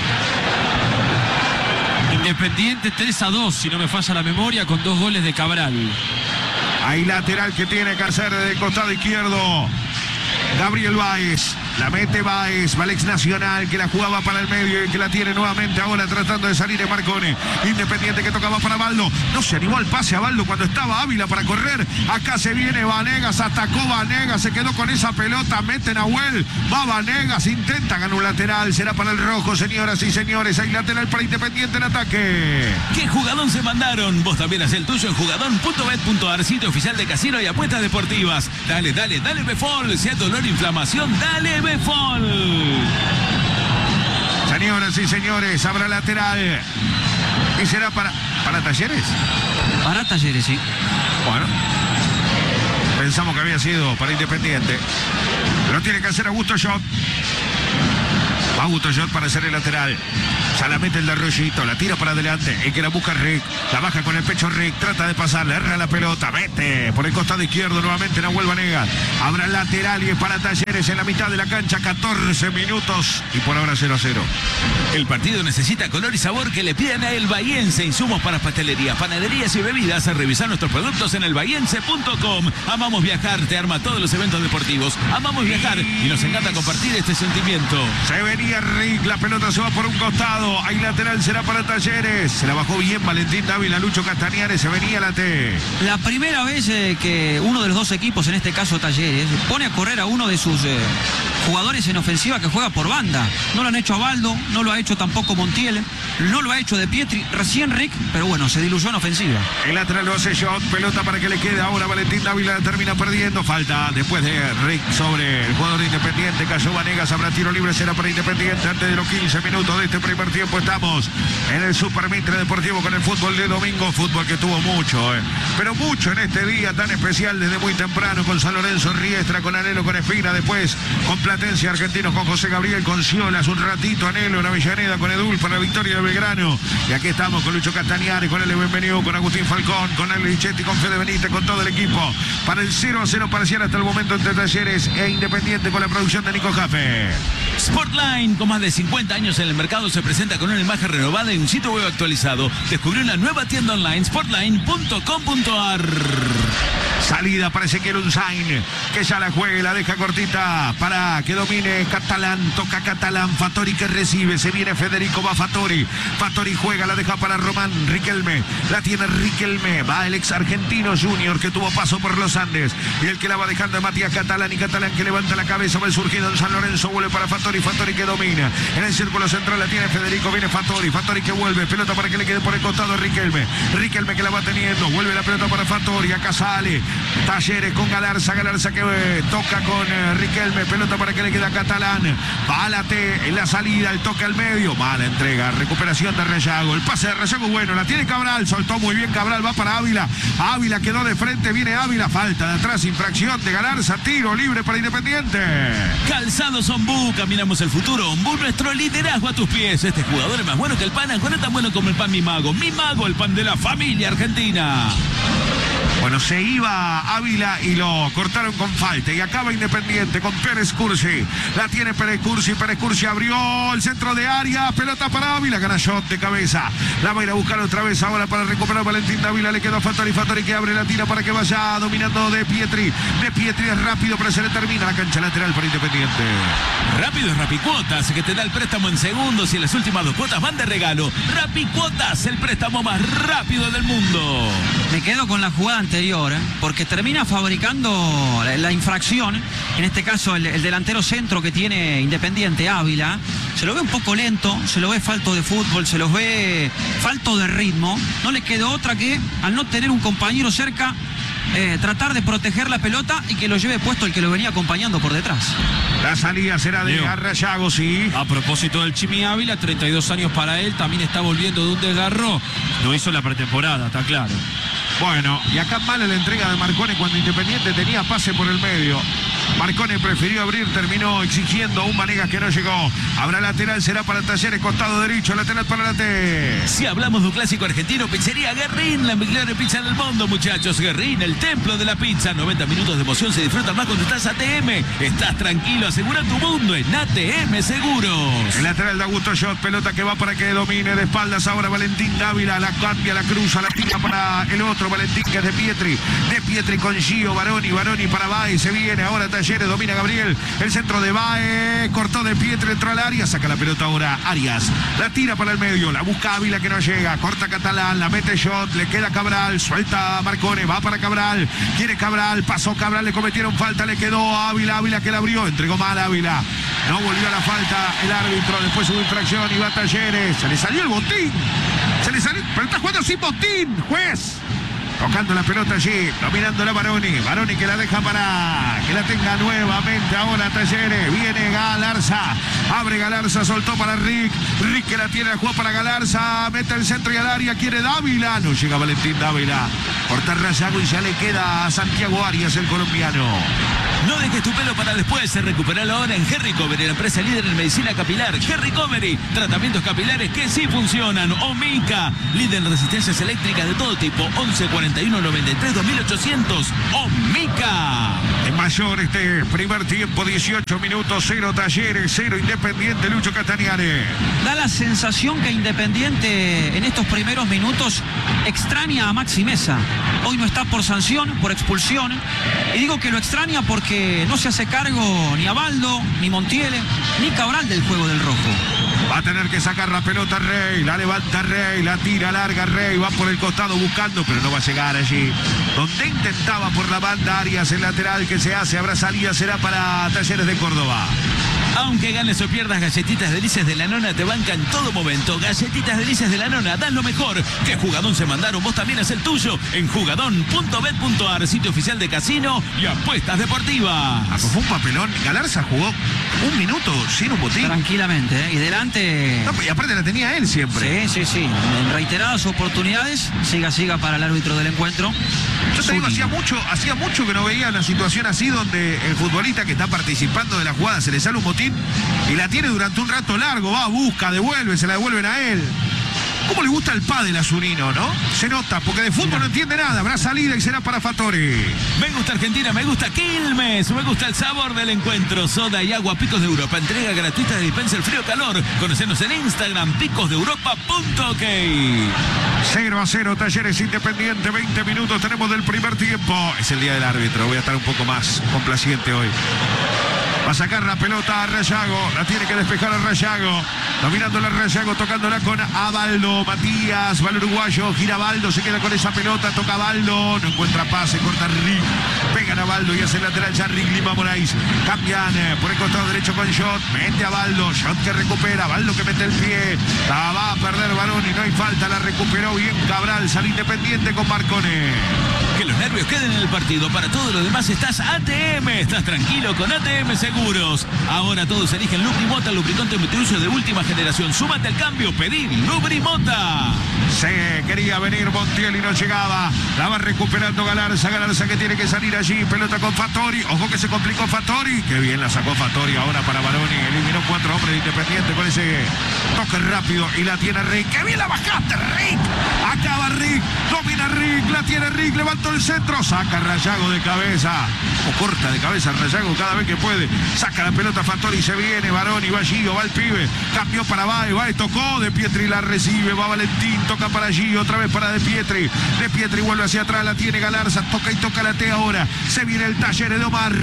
S4: Independiente tres a dos, si no me falla la memoria, con dos goles de Cabral.
S1: Hay lateral que tiene que hacer del costado izquierdo Gabriel Báez. La mete Báez, Valex Nacional, que la jugaba para el medio y que la tiene nuevamente ahora tratando de salir de Marcone. Independiente que tocaba para Baldo. No se animó al pase a Baldo cuando estaba Ávila para correr. Acá se viene Vanegas, atacó Vanegas, se quedó con esa pelota, mete Nahuel. Va Vanegas, intenta ganar un lateral. Será para el rojo, señoras y señores. Hay lateral para Independiente en ataque.
S6: ¿Qué jugadón se mandaron? Vos también hacés el tuyo en jugadón punto bet punto ar, sitio oficial de casino y apuestas deportivas. Dale, dale, dale Befol. Si hay dolor, inflamación, dale Befol.
S1: Señoras y señores, habrá lateral. ¿Y será para, para Talleres?
S2: Para Talleres, sí.
S1: Bueno, pensamos que había sido para Independiente. Lo tiene que hacer Augusto Jot. Va Augusto Jot para hacer el lateral. Ya la mete el de Arroyito, la tira para adelante. El que la busca Rick, la baja con el pecho Rick, trata de pasar, le erra la pelota, mete por el costado izquierdo nuevamente Nahuel Vanegas. Habrá lateral y es para Talleres en la mitad de la cancha, catorce minutos y por ahora cero a cero.
S6: El partido necesita color y sabor que le piden a El Bahiense. Insumos para pastelerías, panaderías y bebidas. A revisar nuestros productos en el bahiense punto com. Amamos viajar, te arma todos los eventos deportivos. Amamos viajar y nos encanta compartir este sentimiento.
S1: Se venía Rick, la pelota se va por un costado. Hay lateral, será para Talleres. Se la bajó bien Valentín Dávila, Lucho Castañares, se venía la T.
S2: La primera vez eh, que uno de los dos equipos, en este caso Talleres, pone a correr a uno de sus eh, jugadores en ofensiva que juega por banda. No lo han hecho a Baldo, no lo ha hecho tampoco Montiel, no lo ha hecho De Pietri, recién Rick, pero bueno, se diluyó en ofensiva.
S1: El lateral lo hace Jot, pelota para que le quede ahora Valentín Dávila, termina perdiendo, falta después de Rick sobre el jugador de Independiente, cayó Vanegas, habrá tiro libre, será para Independiente antes de los quince minutos de este primer tiempo. Estamos en el Super Mitre Deportivo con el fútbol de domingo, fútbol que tuvo mucho, eh. pero mucho en este día tan especial desde muy temprano, con San Lorenzo, Riestra, con Anhelo, con Espina, después con Platense, Argentinos, con José Gabriel, con Ciolas, un ratito Anhelo, en Avellaneda, con Edul para la victoria de Belgrano, y aquí estamos con Lucho Castañares, con L. Bienvenido, con Agustín Falcón, con L. Lichetti, con Fede Benítez, con todo el equipo, para el cero a cero parcial hasta el momento entre Talleres e Independiente, con la producción de Nico Jaffe.
S6: Sportline, con más de cincuenta años en el mercado, se presenta con una imagen renovada y un sitio web actualizado. Descubrió una nueva tienda online, sportline punto com punto ar.
S1: Salida para Ezequiel Unzain, que ya la juega y la deja cortita para que domine Catalán. Toca Catalán, Fattori que recibe, se viene Federico, va Fattori. Fattori juega, la deja para Román Riquelme. La tiene Riquelme, va el ex argentino Junior que tuvo paso por los Andes. Y el que la va dejando es Matías Catalán, y Catalán que levanta la cabeza, va el surgido en San Lorenzo, vuelve para Fattori, Fattori que domina. En el círculo central la tiene Federico, viene Fattori, Fattori que vuelve, pelota para que le quede por el costado Riquelme. Riquelme que la va teniendo, vuelve la pelota para Fattori, acá sale Talleres con Galarza, Galarza que eh, toca con eh, Riquelme, pelota para que le queda Catalán, Pálate en la salida, el toque al medio, mala entrega, recuperación de Rellago, el pase de Rellago bueno, la tiene Cabral, soltó muy bien Cabral, va para Ávila, Ávila quedó de frente, viene Ávila, falta de atrás, infracción de Galarza, tiro libre para Independiente.
S6: Calzados Ombú, caminamos el futuro, Ombú nuestro liderazgo a tus pies. Este jugador es más bueno que el pan, no es tan bueno como el pan Mi Mago, Mi Mago, el pan de la familia argentina.
S1: Bueno, se iba Ávila y lo cortaron con falta. Y acaba Independiente con Pérez Cursi. La tiene Pérez Cursi. Pérez Cursi abrió el centro de área. Pelota para Ávila. Gana Jot de cabeza. La va a ir a buscar otra vez ahora para recuperar Valentín Ávila. Le quedó a Fattori. Fattori que abre la tira para que vaya dominando De Pietri. De Pietri es rápido, pero se le termina la cancha lateral para Independiente.
S6: Rápido es Rapicuotas, que te da el préstamo en segundos y las últimas dos cuotas van de regalo. Rapicuotas, el préstamo más rápido del mundo.
S2: Me quedo con la jugada anterior, ¿eh? porque termina fabricando la, la infracción, en este caso el, el delantero centro que tiene Independiente, Ávila, se lo ve un poco lento, se lo ve falto de fútbol, se lo ve falto de ritmo, no le quedó otra que, al no tener un compañero cerca, eh, tratar de proteger la pelota y que lo lleve puesto el que lo venía acompañando por detrás.
S1: La salida será de Arrayago, sí.
S4: A propósito del Chimi Ávila, treinta y dos años para él, también está volviendo de un desgarro, no hizo la pretemporada, está claro.
S1: Bueno, y acá mala la entrega de Marcone cuando Independiente tenía pase por el medio. Marcone prefirió abrir, terminó exigiendo a un Vanegas que no llegó. Habrá lateral, será para Talleres, costado derecho, lateral para la T.
S6: Si hablamos de un clásico argentino, pizzería Guerrín, la mejor pizza del mundo, muchachos. Guerrín, el templo de la pizza. noventa minutos de emoción se disfrutan más cuando estás A T M. Estás tranquilo, asegura tu mundo en A T M Seguros.
S1: El lateral de Augusto Jot, pelota que va para que domine de espaldas ahora Valentín Dávila, la cambia, la cruza, la tira para el otro Valentín que es De Pietri. De Pietri con Gio, Baroni, Baroni para Bay, se viene ahora Talleres. Talleres, domina Gabriel, el centro de Bae, cortó de Pietri, entró al área, saca la pelota ahora Arias, la tira para el medio, la busca Ávila que no llega, corta Catalán, la mete Shot, le queda Cabral, suelta Marcone, va para Cabral, quiere Cabral, pasó Cabral, le cometieron falta, le quedó Ávila, Ávila que la abrió, entregó mal Ávila, no volvió a la falta el árbitro, después hubo infracción y va Talleres, se le salió el botín, se le salió, pero está jugando sin botín, juez. Tocando la pelota allí, dominando la Baroni. Baroni que la deja para que la tenga nuevamente ahora Talleres. Viene Galarza. Abre Galarza, soltó para Rick. Rick que la tiene, la juega para Galarza. Mete el centro y al área. Quiere Dávila. No llega Valentín Dávila. Corta Rayago y ya le queda a Santiago Arias, el colombiano.
S6: No dejes tu pelo para después. Se recupera ahora en Hair Recovery, la empresa líder en medicina capilar. Hair Recovery, tratamientos capilares que sí funcionan. Omica, líder en resistencias eléctricas de todo tipo. once cuarenta y uno noventa y tres dos mil ochocientos. Omica.
S1: En mayor este primer tiempo, dieciocho minutos, cero Talleres, cero Independiente, Lucho Castañare.
S2: Da la sensación que Independiente en estos primeros minutos extraña a Maxi Mesa. Hoy no está por sanción, por expulsión. Y digo que lo extraña porque no se hace cargo ni Abaldo, ni Montiel, ni Cabral del juego del rojo.
S1: Va a tener que sacar la pelota Rey, la levanta Rey, la tira larga Rey, va por el costado buscando, pero no va a llegar allí. Donde intentaba por la banda Arias, el lateral que se hace, habrá salida, será para Talleres de Córdoba.
S6: Aunque ganes o pierdas, Galletitas Delicias de la Nona te banca en todo momento. Galletitas Delicias de la Nona, dan lo mejor. Que Jugadón se mandaron, vos también haz el tuyo. En jugadón punto bet punto ar, sitio oficial de casino y apuestas deportivas.
S1: Ah, fue un papelón. Galarza jugó un minuto sin un botín.
S2: Tranquilamente, ¿eh? Y delante...
S1: No, y aparte la tenía él siempre.
S2: Sí, sí, sí. En reiteradas oportunidades, siga, siga para el árbitro del encuentro.
S1: Yo te digo, hacía mucho, hacía mucho que no veía una situación así donde el futbolista que está participando de la jugada se le sale un botín y la tiene durante un rato largo, va, busca, devuelve, se la devuelven a él. ¿Cómo le gusta el pádel a Zunino, no? Se nota, porque de fútbol no entiende nada. Habrá salida y será para Fattori.
S6: Me gusta Argentina, me gusta Quilmes, me gusta el sabor del encuentro. Soda y agua Picos de Europa, entrega gratuita de dispensa el frío-calor. Conocenos en Instagram, picos de europa punto ok.
S1: cero a cero, Talleres Independiente, veinte minutos tenemos del primer tiempo. Es el día del árbitro, voy a estar un poco más complaciente hoy. Va a sacar la pelota a Rayago, la tiene que despejar a Rayago. Dominándola Rayago, tocándola con Abaldo. Matías, va el uruguayo, gira Abaldo, se queda con esa pelota, toca Abaldo, no encuentra pase, corta Rick. Pegan a Abaldo y hace el lateral ya Rick Lima Moraes. Cambian eh, por el costado derecho con Shot, mete a Abaldo, Shot que recupera, Abaldo que mete el pie. La va a perder Baroni, no hay falta, la recuperó bien Cabral, sale Independiente con Marcone.
S6: Que los nervios queden en el partido. Para todo lo demás estás A T M. Estás tranquilo con A T M Seguros. Ahora todos eligen Lubrimota, el lubricante multiuso de última generación. Súmate al cambio, pedí Lubrimota.
S1: Se quería venir Montiel y no llegaba. La va recuperando Galarza. Galarza que tiene que salir allí. Pelota con Fattori. Ojo que se complicó Fattori. Qué bien la sacó Fattori ahora para Baroni. Eliminó cuatro hombres de Independiente con ese toque rápido. Y la tiene Rick. ¡Qué bien la bajaste, Rick! Acaba Rick. Domina Rick. La tiene Rick. Levantó el centro. Saca Rayago de cabeza. O corta de cabeza Rayago cada vez que puede. Saca la pelota Fattori. Se viene Baroni. Va Gio. Va el pibe. Cambió para Bae. Bae tocó. De Pietri la recibe. Va Valentín. Toca para allí, otra vez para De Pietri. De Pietri vuelve hacia atrás, la tiene Galarza, toca y toca la T ahora. Se viene el Talleres de Omar.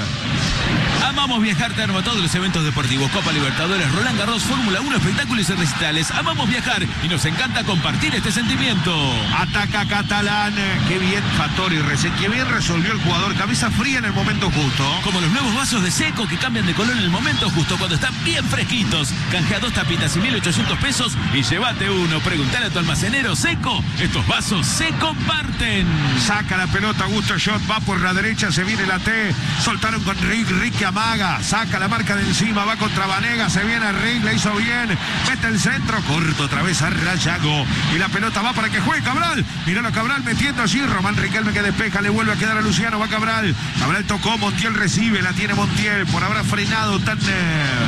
S6: Amamos viajar, te arma todos los eventos deportivos, Copa Libertadores, Roland Garros, Fórmula uno, espectáculos y recitales. Amamos viajar y nos encanta compartir este sentimiento.
S1: Ataca Catalán, qué bien Fattori, qué bien resolvió el jugador, cabeza fría en el momento justo.
S6: Como los nuevos vasos de Seco que cambian de color en el momento justo cuando están bien fresquitos. Canjea dos tapitas y mil ochocientos pesos y llévate uno. Preguntale a tu almacenero Seco, estos vasos se comparten.
S1: Saca la pelota, Augusto Shot, va por la derecha, se viene la T, soltaron con Rick, Rick que amaga, saca la marca de encima, va contra Vanega, se viene a Rick, le hizo bien, mete el centro, corto otra vez a Rayago, y la pelota va para que juegue Cabral, miralo a Cabral metiendo allí, Román Riquelme que despeja, le vuelve a quedar a Luciano, va Cabral, Cabral tocó, Montiel recibe, la tiene Montiel, por haber frenado tan... Eh...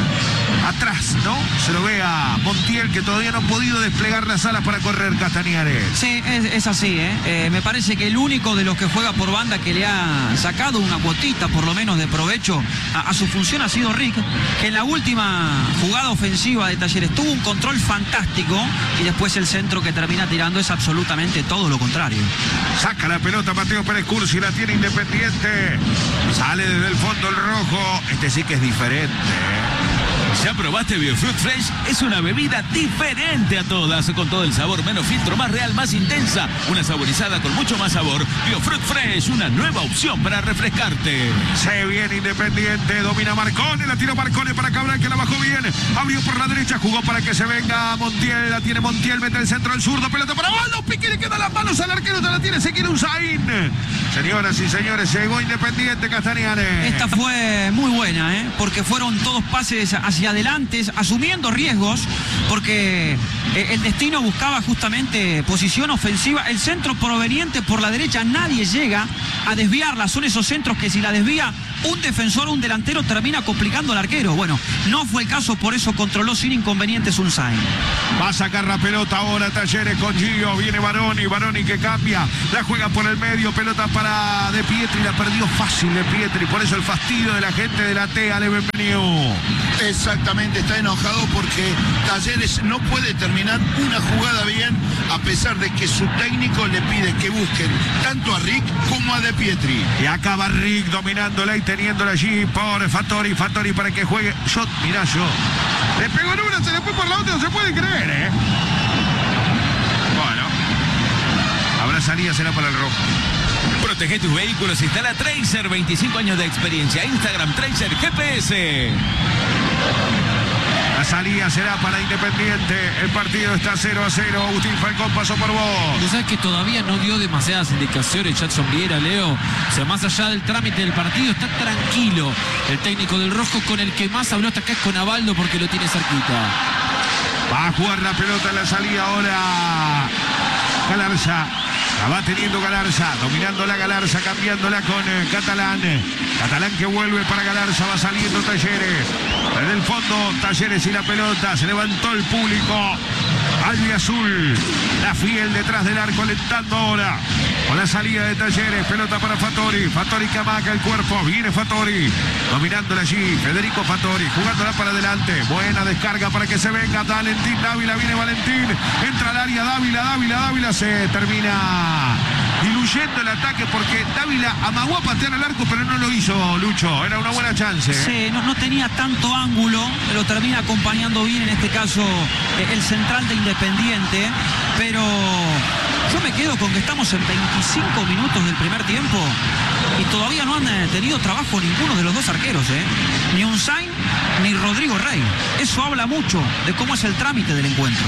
S1: atrás, ¿no? Se lo ve a Montiel, que todavía no ha podido desplegar las alas para correr, Castañares.
S2: Sí, es, es así, ¿eh? Eh, me parece que el único de los que juega por banda que le ha sacado una cuotita, por lo menos de provecho, a, a su función ha sido Rick, que en la última jugada ofensiva de Talleres tuvo un control fantástico y después el centro que termina tirando es absolutamente todo lo contrario.
S1: Saca la pelota Mateo Pérez Cursi, la tiene Independiente. Sale desde el fondo el rojo. Este sí que es diferente, ¿eh?
S6: ¿Ya probaste Biofruit Fresh? Es una bebida diferente a todas, con todo el sabor, menos filtro, más real, más intensa. Una saborizada con mucho más sabor. Biofruit Fresh, una nueva opción para refrescarte.
S1: Se viene Independiente, domina Marcone, la tira Marcone para Cabral, que la bajó bien. Abrió por la derecha, jugó para que se venga Montiel, la tiene Montiel, mete el centro del zurdo, pelota para Baldo, Piqui le queda las manos al arquero, te la tiene Ezequiel Usain. Señoras y señores, llegó Independiente, Castañares.
S2: Esta fue muy buena, ¿eh? Porque fueron todos pases hacia adelante, asumiendo riesgos, porque eh, el destino buscaba justamente posición ofensiva. El centro proveniente por la derecha, nadie llega a desviarla. Son esos centros que si la desvía un defensor o un delantero termina complicando al arquero. Bueno, no fue el caso, por eso controló sin inconvenientes Unzain.
S1: Va a sacar la pelota ahora Talleres con Gio, viene Baroni, Baroni que cambia, la juega por el medio, pelota para De Pietri, la perdió fácil De Pietri, por eso el fastidio de la gente de la T E A le bienvenido.
S3: Exactamente, está enojado porque Talleres no puede terminar una jugada bien, a pesar de que su técnico le pide que busquen tanto a Rick como a De Pietri.
S1: Y acaba Rick dominándola y teniéndola allí por Fattori, Fattori para que juegue. Yo, mirá yo. Le pegó en una, se le fue por la otra, no se puede creer, ¿eh? Bueno. Habrá salida, será para el rojo.
S6: Protege tus vehículos, instala Tracer, veinticinco años de experiencia. Instagram Tracer G P S.
S1: La salida será para Independiente. El partido está cero a cero. Agustín Falcón pasó por vos.
S4: Tú sabes que todavía no dio demasiadas indicaciones Jadson Viera, Leo. O sea, más allá del trámite del partido, está tranquilo. El técnico del rojo, con el que más habló hasta acá es con Abaldo, porque lo tiene cerquita.
S1: Va a jugar la pelota en la salida ahora Galarza. La va teniendo Galarza, dominando la Galarza, cambiándola con eh, Catalán. Catalán que vuelve para Galarza, va saliendo Talleres. Desde el fondo, Talleres y la pelota. Se levantó el público. Albiazul, la fiel detrás del arco, alentando ahora. Con la salida de Talleres, pelota para Fattori. Fattori que amaga el cuerpo, viene Fattori. Dominándola allí, Federico Fattori, jugándola para adelante. Buena descarga para que se venga Valentín Dávila, viene Valentín. Entra al área Dávila, Dávila, Dávila, se termina diluyendo el ataque porque Dávila amagó a patear al arco, pero no lo hizo, Lucho. Era una buena chance.
S2: Sí, no, no tenía tanto ángulo, lo termina acompañando bien, en este caso, eh, el central de Independiente, pero yo me quedo con que estamos en veinticinco minutos del primer tiempo y todavía no han eh, tenido trabajo ninguno de los dos arqueros, ¿eh? Ni Unzain ni Rodrigo Rey. Eso habla mucho de cómo es el trámite del encuentro.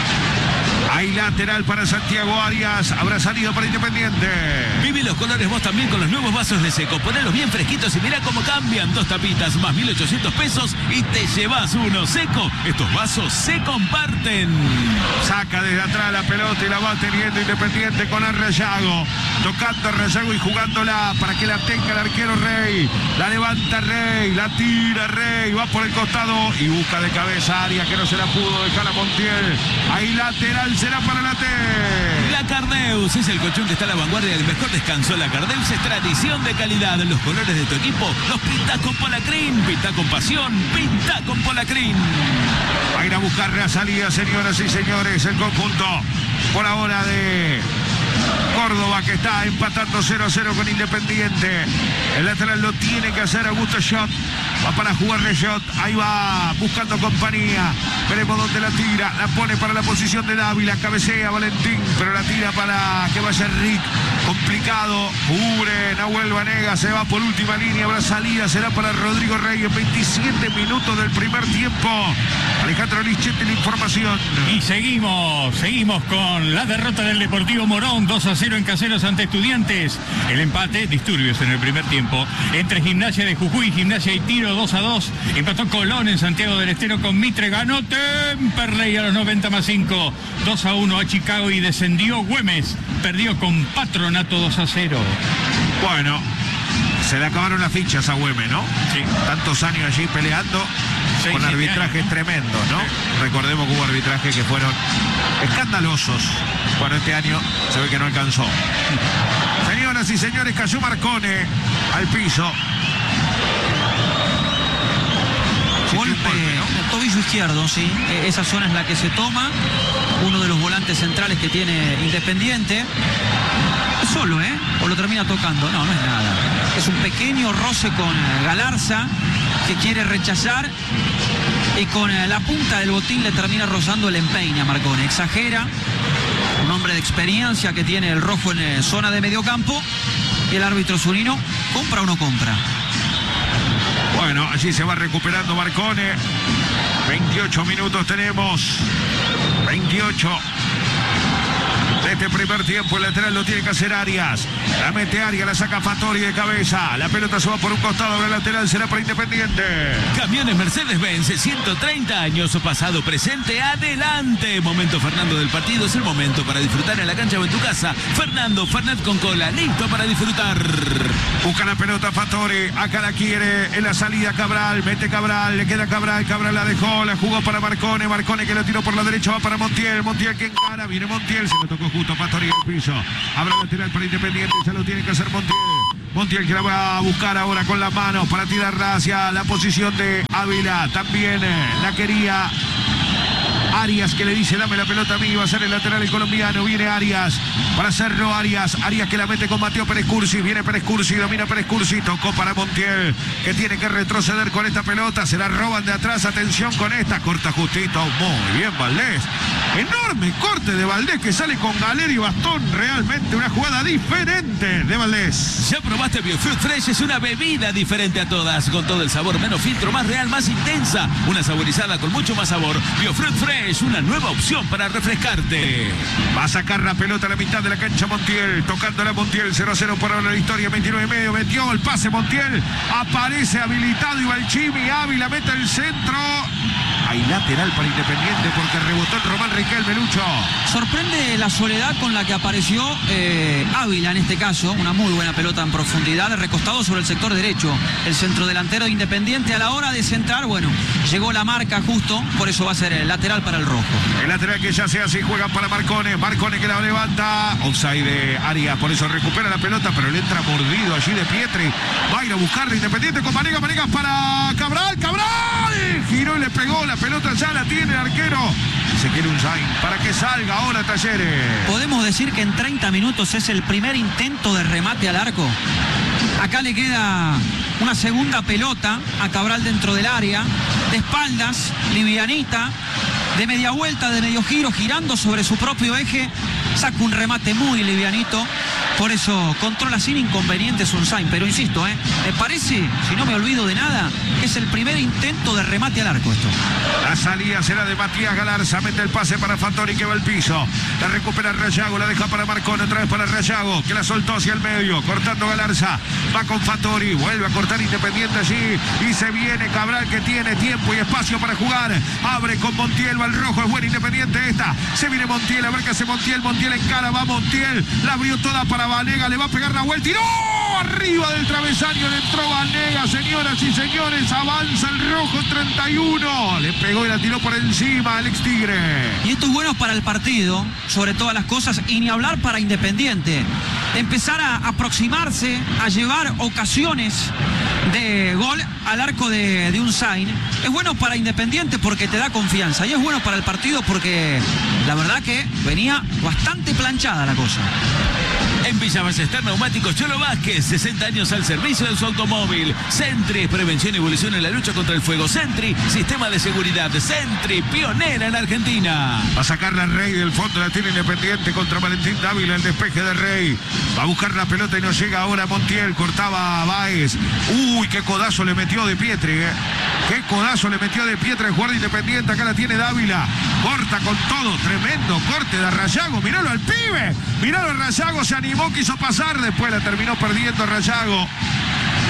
S1: Hay lateral para Santiago Arias. Habrá salido para Independiente.
S6: Vive los colores vos también con los nuevos vasos de Seco. Ponelos bien fresquitos y mirá cómo cambian. Dos tapitas más mil ochocientos pesos y te llevas uno. Seco, estos vasos se comparten.
S1: Saca desde atrás la pelota y la va teniendo Independiente con Arrayago. Tocando a Arrayago y jugándola para que la tenga el arquero Rey. La levanta Rey, la tira Rey. Va por el costado y busca de cabeza Arias, que no se la pudo dejar a Montiel. Ahí lateral. Será para la T.
S6: La Cardeus es el colchón que está a la vanguardia del mejor descanso. La Cardeus es tradición de calidad. Los colores de tu equipo los pinta con Polacrín. Pinta con pasión. Pinta con Polacrín.
S1: Va a ir a buscar la salida, señoras y señores. El conjunto por ahora de Córdoba, que está empatando cero a cero con Independiente. El lateral lo tiene que hacer Augusto Schott. Va para jugar Schott. Ahí va buscando compañía. Veremos dónde la tira. La pone para la posición de Dávila. Cabecea Valentín, pero la tira para que vaya Rick. Complicado. Cubre Nahuel Vanega. Se va por última línea. Habrá salida. Será para Rodrigo Rey en veintisiete minutos del primer tiempo. Alejandro Lichetti, la información.
S5: Y seguimos, seguimos con la derrota del Deportivo Morón. dos a cero en Caseros ante Estudiantes. El empate, disturbios en el primer tiempo. Entre Gimnasia de Jujuy y Gimnasia y Tiro, dos a dos. Empató Colón en Santiago del Estero con Mitre. Ganó Temperley a los noventa más cinco. dos a uno a Chicago y descendió Güemes. Perdió con Patronato dos a cero.
S1: Bueno, se le acabaron las fichas a Güemes, ¿no?
S5: Sí.
S1: Tantos años allí peleando.
S5: seis,
S1: con
S5: siete
S1: arbitrajes
S5: años, ¿no?
S1: tremendos, ¿no? Recordemos que hubo arbitrajes que fueron escandalosos. Bueno, este año se ve que no alcanzó. Señoras y señores, cayó Marcone al piso.
S2: Golpe en el tobillo izquierdo, sí. Eh, Esa zona es la que se toma. Uno de los volantes centrales que tiene Independiente. Es solo, ¿eh? O lo termina tocando. No, no es nada. Es un pequeño roce con Galarza, que quiere rechazar. Y con la punta del botín le termina rozando el empeine a Marcone. Exagera. Un hombre de experiencia que tiene el rojo en zona de mediocampo. Y el árbitro Zunino, ¿compra o no compra?
S1: Bueno, allí se va recuperando Marcone. veintiocho minutos tenemos. veintiocho. De este primer tiempo, el lateral lo tiene que hacer Arias. La mete Arias, la saca Fattori de cabeza. La pelota se va por un costado, ahora el lateral será para Independiente.
S6: Camiones Mercedes-Benz, ciento treinta años, pasado, presente, adelante. Momento Fernando del partido, es el momento para disfrutar en la cancha o en tu casa. Fernando, Fernet con cola, listo para disfrutar.
S1: Busca la pelota Fattori, acá la quiere, en la salida Cabral, mete Cabral, le queda Cabral, Cabral la dejó, la jugó para Marcone, Marcone que la tiró por la derecha, va para Montiel, Montiel que encara, viene Montiel, se lo tocó justo Fattori al piso, abre lateral para Independiente, ya lo tiene que hacer Montiel, Montiel que la va a buscar ahora con las manos para tirarla hacia la posición de Ávila, también eh, la quería Arias, que le dice dame la pelota a mí, va a ser el lateral el colombiano, viene Arias para hacerlo Arias, Arias que la mete con Mateo Pérez Cursi, viene Pérez Cursi, domina Pérez Cursi, tocó para Montiel, que tiene que retroceder con esta pelota, se la roban de atrás, atención con esta, corta justito, muy bien Valdés, enorme corte de Valdés que sale con galera y bastón, realmente una jugada diferente de Valdés.
S6: Ya probaste Biofruit Fresh, es una bebida diferente a todas, con todo el sabor, menos filtro, más real, más intensa, una saborizada con mucho más sabor. Biofruit Fresh, una nueva opción para refrescarte.
S1: Va a sacar la pelota a la mitad de la cancha Montiel, tocándola Montiel, cero a cero por ahora la historia, veintinueve y medio, metió el pase Montiel, aparece habilitado y Valchimi, Ávila mete el centro. Hay lateral para Independiente porque rebotó el Román Riquelme, Lucho.
S2: Sorprende la soledad con la que apareció eh, Ávila en este caso, una muy buena pelota en profundidad, recostado sobre el sector derecho, el centrodelantero de Independiente a la hora de centrar, bueno, llegó la marca justo, por eso va a ser el lateral para el rojo.
S1: El lateral que ya se hace y juegan para Marcone, Marcone que la levanta, offside de Arias, por eso recupera la pelota, pero le entra mordido allí de Pietri, va a ir a buscarle Independiente con Vanegas, Vanegas para Cabral, Cabral, giró y le pegó la pelota, ya la tiene el arquero, se quiere un sign para que salga ahora Talleres.
S2: Podemos decir que en treinta minutos es el primer intento de remate al arco. Acá le queda una segunda pelota a Cabral dentro del área, de espaldas, livianita, de media vuelta, de medio giro, girando sobre su propio eje, saca un remate muy livianito, por eso controla sin inconvenientes un sign, pero insisto, ¿eh? me parece, si no me olvido de nada, que es el primer intento de remate al arco esto.
S1: La salida será de Matías Galarza, mete el pase para Fattori que va al piso, la recupera Rayago, la deja para Marcone, otra vez para Rayago, que la soltó hacia el medio, cortando Galarza, va con Fattori, vuelve a cortar Independiente allí, y se viene Cabral que tiene tiempo y espacio para jugar, abre con Montiel, va el rojo, es buen Independiente esta, se viene Montiel, a ver qué hace Montiel, Montiel en cara, va Montiel, la abrió toda para Vanegas, le va a pegar la vuelta y ¡no! Arriba del travesaño le entró Vanegas, señoras y señores, avanza el rojo treinta y uno, le pegó y la tiró por encima el ex Tigre.
S2: Y esto es bueno para el partido, sobre todas las cosas, y ni hablar para Independiente. Empezar a aproximarse, a llevar ocasiones de gol al arco de, de un sign. Es bueno para Independiente porque te da confianza, y es bueno para el partido porque la verdad que venía bastante planchada la cosa.
S6: En Villa Ballester Neumáticos Cholo Vázquez, sesenta años al servicio de su automóvil. Sentry, prevención y evolución en la lucha contra el fuego. Sentry, sistema de seguridad. Sentry, pionera en Argentina.
S1: Va a sacar la Rey del fondo, la tiene Independiente contra Valentín Dávila, el despeje de Rey. Va a buscar la pelota y no llega ahora Montiel, cortaba a Báez. Uy, qué codazo le metió de Pietri, eh. Qué codazo le metió de Pietri el jugador de Independiente, acá la tiene Dávila. Corta con todo, tremendo corte de Rayago, miralo al pibe. Miralo a Rayago, se animó, quiso pasar, después la terminó perdiendo Rayago.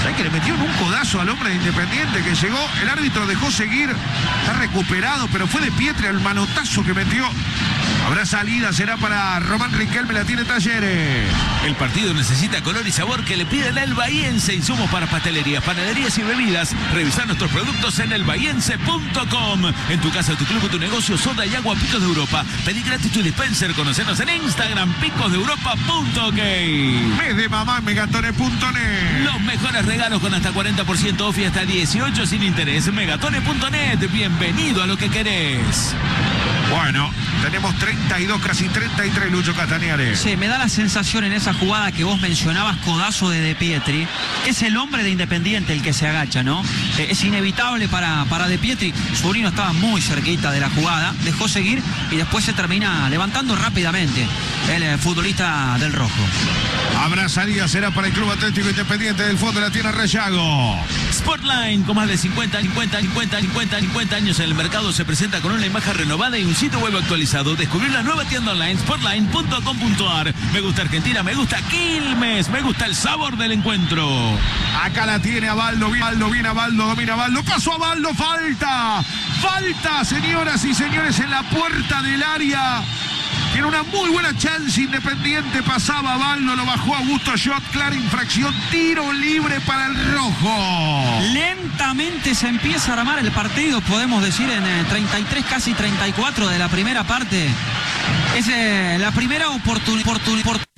S1: ¿Sabés que le metieron un codazo al hombre de Independiente que llegó? El árbitro dejó seguir, está recuperado, pero fue de Pietri el manotazo que metió. Habrá salida, será para Román Riquelme, la tiene Talleres.
S6: El partido necesita color y sabor que le pide el Elbahiense. Insumos para pastelerías, panaderías y bebidas. Revisar nuestros productos en elbahiense punto com. En tu casa, tu club o tu negocio, soda y agua Picos de Europa. Pedí gratis tu dispenser. Conocernos en Instagram, picos de europa punto ok.
S1: Mes de mamá en megatone punto net.
S6: Los mejores regalos con hasta cuarenta por ciento off y hasta dieciocho sin interés. megatone punto net. Bienvenido a lo que querés.
S1: Bueno, tenemos treinta y dos, casi treinta y tres, Lucho Castañares.
S2: Sí, me da la sensación en esa jugada que vos mencionabas, codazo de De Pietri, que es el hombre de Independiente el que se agacha, ¿no? Eh, es inevitable para, para De Pietri. Sobrino estaba muy cerquita de la jugada, dejó seguir y después se termina levantando rápidamente el eh, futbolista del rojo.
S1: Habrá salida, será para el Club Atlético Independiente del Fondo de la Tierra Rayago.
S6: Sportline, con más de cincuenta, cincuenta, cincuenta, cincuenta, cincuenta años en el mercado, se presenta con una imagen renovada y un sitio web actualizado. Descubrir la nueva tienda online, sportline punto com punto ar. Me gusta Argentina, me gusta Quilmes, me gusta el sabor del encuentro.
S1: Acá la tiene Abaldo, bien Abaldo, bien Abaldo, domina Abaldo, pasó Abaldo, falta, falta, señoras y señores, en la puerta del área. Tiene una muy buena chance Independiente, pasaba Abaldo, lo bajó Augusto Shot, clara infracción, tiro libre para el rojo.
S2: Lentamente se empieza a armar el partido, podemos decir, en eh, treinta y tres, casi treinta y cuatro de la primera parte. Es eh, la primera oportunidad. Oportun